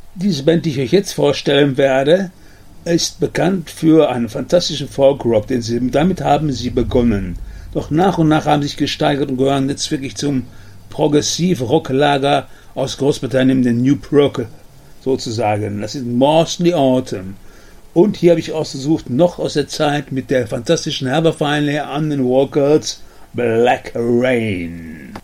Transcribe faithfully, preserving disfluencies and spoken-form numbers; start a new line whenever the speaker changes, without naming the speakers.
Diese Band, die ich euch jetzt vorstellen werde, ist bekannt für einen fantastischen Folk-Rock, denn sie, damit haben sie begonnen. Doch nach und nach haben sie sich gesteigert und gehören jetzt wirklich zum Progressiv-Rock-Lager aus Großbritannien, den New Prog sozusagen. Das ist Mostly Autumn. Und hier habe ich ausgesucht, noch aus der Zeit mit der fantastischen Heather Finlay an den Vocals, Black Rain.